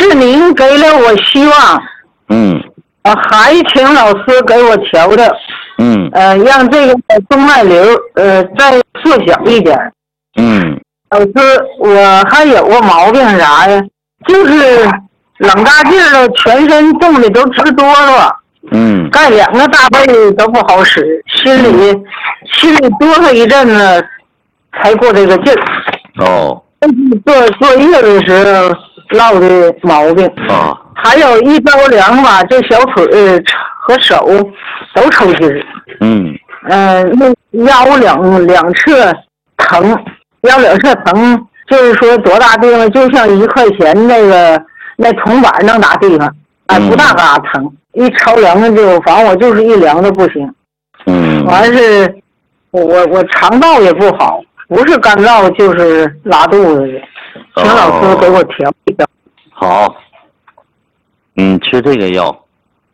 是您给了我希望，还请老师给我调调，让这个动脉瘤再缩小一点。老师，我还有个毛病啥呀？就是冷大劲儿了，全身冻的都直哆嗦。盖2个大被都不好使，心里哆嗦一阵子才过这个劲儿。坐月的时候落的毛病。还有一着凉吧，这小腿和手都抽筋儿。那腰两侧疼，腰两侧疼，就是说多大地方，就像1块钱那铜板那么大地方，不大嘎疼。一着凉的就，反正我就是一凉的不行。完是，我肠道也不好，不是干燥就是拉肚子的，请老师给我调一调。 好，吃这个药。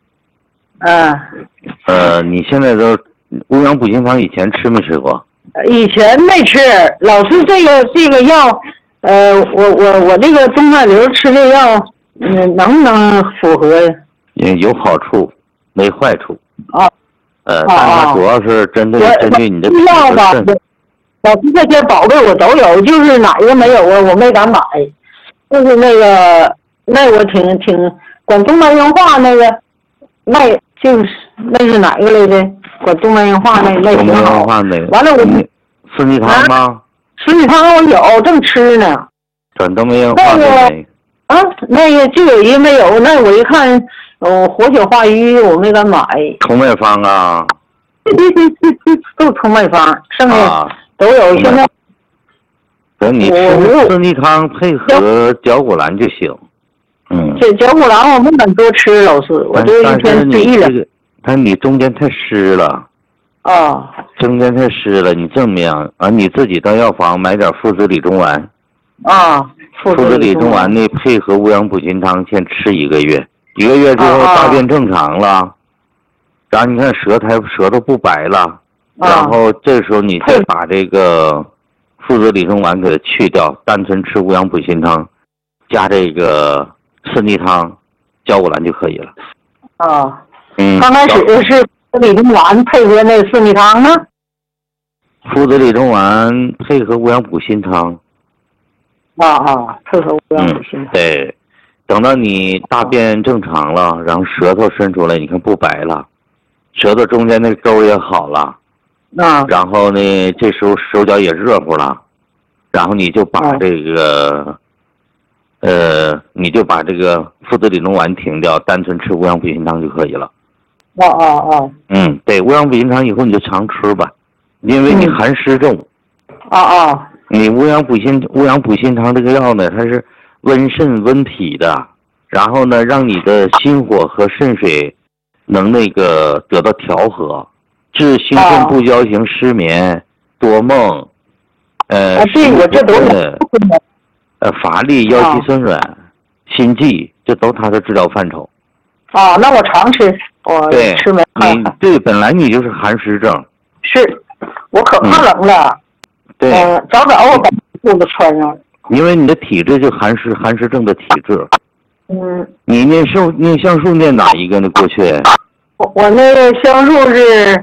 你现在都乌阳补心汤以前吃没吃过？ 以前没吃，老师这个药，我这个动脉瘤吃这药，能不能符合呀？ 有好处，没坏处。但它主要是针对你的药吧。老师这些宝贝我都有，就是哪个没有啊？我没敢买。就是那我挺管动脉硬化那个，那是哪个来着？管动脉硬化那挺好。完了我四逆汤吗？ 四逆汤我有，正吃呢。 管动脉硬化那个就有一没有，那我一看，活血化瘀，我没敢买。 通脉方啊？ 都通脉方，剩下都有。现在等你吃四逆汤配合绞骨兰就行。 这绞骨兰我不敢多吃，老师，我这一天吃1两。 但你中间太湿了。中间太湿了，你这么样你自己到药房买点附子理中丸。附子理中丸呢，配合乌阳补心汤先吃1个月，1个月之后大便正常了，然后你看舌头不白了，然后这时候你再把这个附子理中丸给它去掉，单纯吃乌阳补心汤，加这个四逆汤、绞骨兰就可以了。 刚开始是附子理中丸配合那四逆汤呢？ 附子理中丸配合乌阳补心汤。 配合乌阳补心汤。 对，等到你大便正常了，然后舌头伸出来，你看不白了，舌头中间那沟也好了，然后呢，这时候手脚也热乎了，然后你就把这个，附子理中丸停掉，单纯吃乌阳补心汤就可以了。对，乌阳补心汤以后你就常吃吧，因为你寒湿重。你乌阳补心汤这个药呢，它是温肾温脾的，然后呢，让你的心火和肾水能得到调和，治心肾不交型失眠、多梦， 我这都是乏力、腰膝酸软、心悸，这都它的治疗范畴。 那我常吃，我吃没对，本来你就是寒湿症。 是，我可怕冷了。 对， 早我把裤子穿上了。 因为你的体质就寒湿症的体质。你念香树念哪一个呢？过去？ 我那个香树是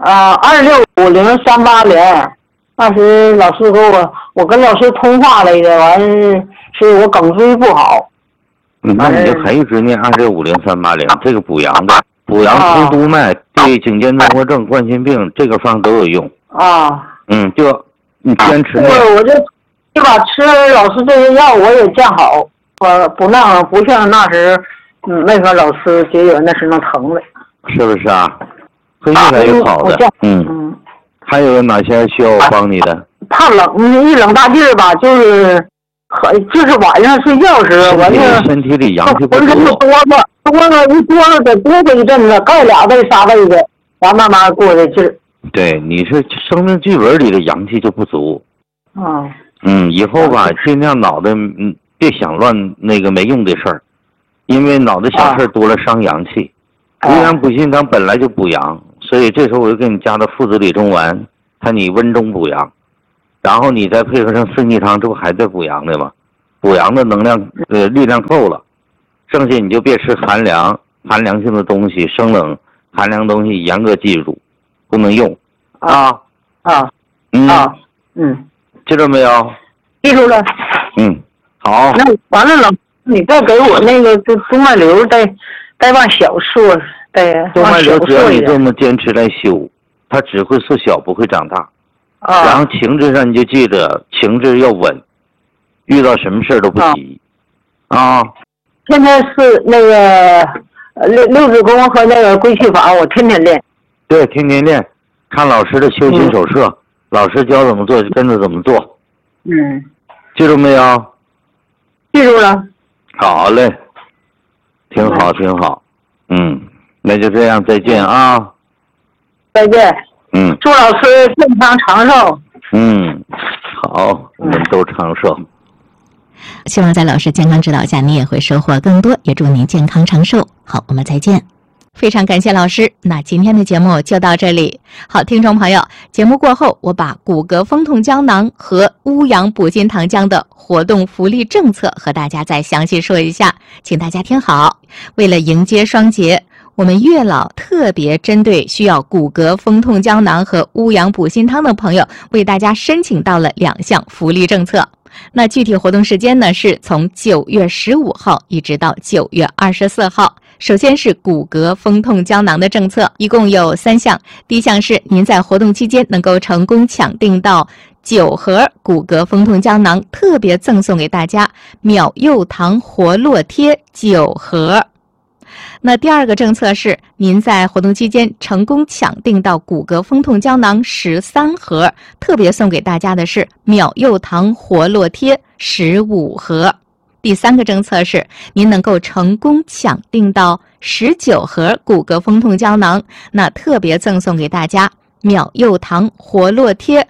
2650380，那时老师给我跟老师通话来的，完是我颈椎不好。 那你就还一直念2650380，这个补阳的，补阳通督脉，对颈肩综合症、冠心病这个方都有用。就你坚持念。 我就吃老师这些药，我也见好，不像那时没和老师结缘那时能疼的。 是不是啊？会越来越好的。还有哪些需要我帮你的？ 怕冷，一冷大劲儿吧，就是晚上睡觉时， 身体里阳气不足， 浑身就哆嗦得哆嗦一阵子，盖2倍3倍的，完慢慢过这劲儿。 对，你是生命剧本里的阳气就不足。以后吧，尽量脑袋别想乱没用的事儿，因为脑袋想事儿多了伤阳气。乌阳补心汤本来就补阳，所以这时候我就给你加的附子理中丸，看你温中补阳，然后你再配合上四逆汤，这不还在补阳的吗？补阳的能量力量够了， 剩下你就别吃寒凉性的东西，生冷寒凉东西严格记住，不能用啊。记住没有？ 记住了。 好。 那完了，老你再给我那个动脉瘤再往小缩， 动脉瘤只要你这么坚持来修，它只会缩小不会长大。然后情志上你就记着，情志要稳，遇到什么事都不急现在是那个六字功和那个归气法，我天天练。 对，天天练，看老师的修心手册，老师教怎么做就跟着怎么做。记住没有？ 记住了。 好嘞，挺好挺好。那就这样，再见啊。 再见。祝老师健康长寿。 好，我们都长寿。 希望在老师健康指导下，你也会收获更多，也祝您健康长寿。好，我们再见。非常感谢老师，那今天的节目就到这里。好，听众朋友，节目过后我把骨骼风痛胶囊和乌阳补心糖浆的活动福利政策和大家再详细说一下，请大家听好。为了迎接双节，我们月老特别针对需要骨骼风痛胶囊和乌阳补心汤的朋友，为大家申请到了2项福利政策。那具体活动时间呢，是从9月15号一直到9月24号。首先是骨骼风痛胶囊的政策，一共有3项。第一项是您在活动期间能够成功抢订到9盒骨骼风痛胶囊，特别赠送给大家秒柚糖活络贴9盒。那第二个政策是您在活动期间成功抢订到骨骼风痛胶囊13盒，特别送给大家的是秒柚糖活络贴15盒。第三个政策是您能够成功抢订到19盒骨骼风痛胶囊，那特别赠送给大家秒柚糖活络贴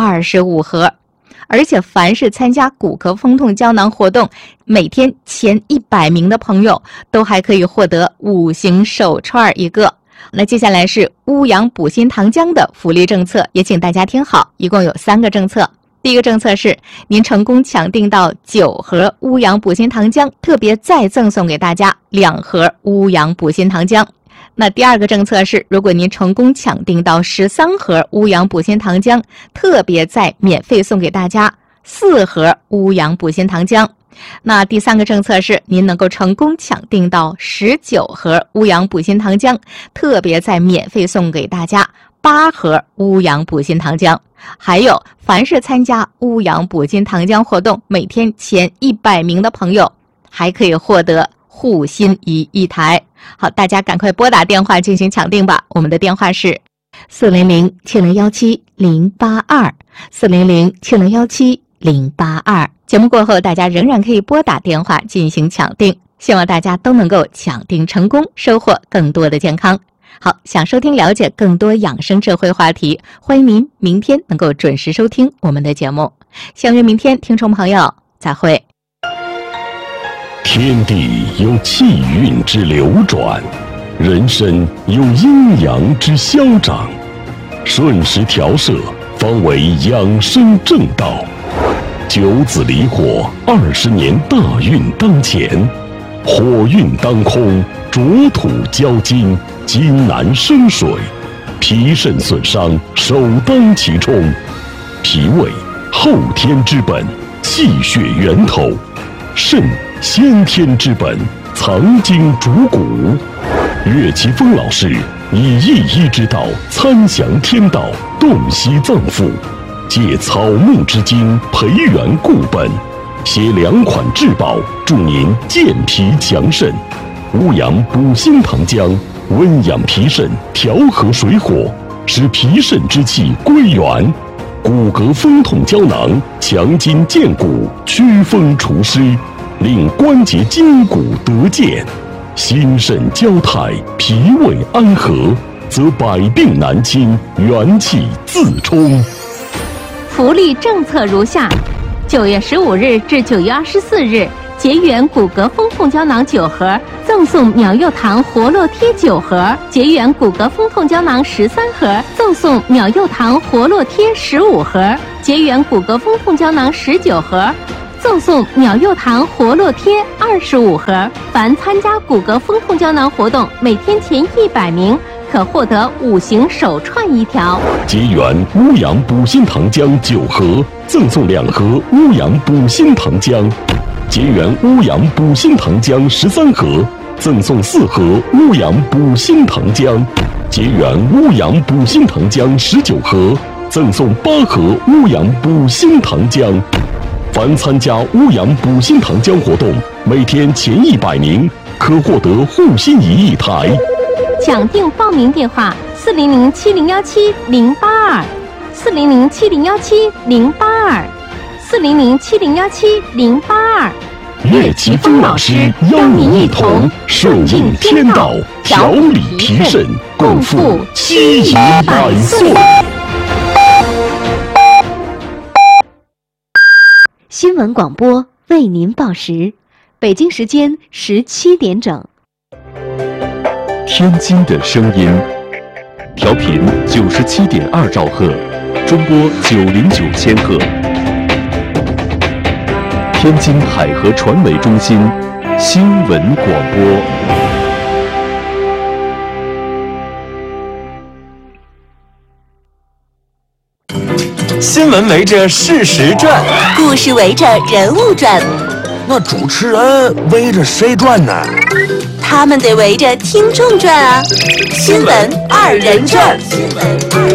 25盒。而且凡是参加骨骼风痛胶囊活动，每天前100名的朋友都还可以获得5行手串1个。那接下来是乌阳补心糖浆的福利政策，也请大家听好，一共有3个政策。第一个政策是您成功抢订到9盒乌阳补心糖浆，特别再赠送给大家2盒乌阳补心糖浆。那第二个政策是，如果您成功抢订到13盒乌阳补心糖浆，特别再免费送给大家4盒乌阳补心糖浆。那第三个政策是，您能够成功抢订到19盒乌阳补心糖浆，特别再免费送给大家8盒乌阳补心糖浆。还有，凡是参加乌阳补心糖浆活动，每天前100名的朋友还可以获得护心仪1台。好，大家赶快拨打电话进行抢订吧。我们的电话是400-7017-082 400-7017-082。节目过后，大家仍然可以拨打电话进行抢订，希望大家都能够抢订成功，收获更多的健康。好，想收听了解更多养生智慧话题，欢迎您明天能够准时收听我们的节目。相约明天，听众朋友，再会。 天地有气运之流转，人生有阴阳之消长，顺时调摄，方为养生正道。九子离火，20年大运当前，火运当空，浊土交金，金难生水，脾肾损伤，首当其冲。脾胃后天之本，气血源头；肾先天之本，藏经主骨。岳奇峰老师以一医之道参详天道，洞悉脏腑，借草木之精培元固本，携2款至宝，助您健脾强肾。乌阳补心糖浆温养脾肾，调和水火，使脾肾之气归元。骨骼风痛胶囊强筋健骨，祛风除湿，令关节筋骨得健。心肾交泰，脾胃安和，则百病难侵，元气自充。 福利政策如下：9月15日至9月24日，结缘骨骼风痛胶囊9盒，赠送秒柚糖活络贴9盒；结缘骨骼风痛胶囊13盒，赠送秒柚糖活络贴15盒；结缘骨骼风痛胶囊19盒， 赠送秒幼堂活络贴25盒。凡参加骨骼风痛胶囊活动，每天前100名可获得5型手串1条。 结缘乌阳补心糖浆9盒，赠送2盒乌阳补心糖浆。结缘乌阳补心糖浆13盒，赠送4盒乌阳补心糖浆。结缘乌阳补心糖浆19盒，赠送8盒乌阳补心糖浆。凡参加乌阳补心糖浆活动，每天前100名可获得护心仪1台。 抢订报名电话：4007017-082，4007017-082，4007017-082。 岳奇峰老师邀您一同顺应天道，调理提肾，共赴70、100岁。 新闻广播为您报时，北京时间17点整。 天津的声音，调频97.2兆赫，中波909千赫。天津海河传媒中心新闻广播。 新闻围着事实转， 故事围着人物转， 那主持人围着谁转呢？ 他们得围着听众转啊！新闻2人转。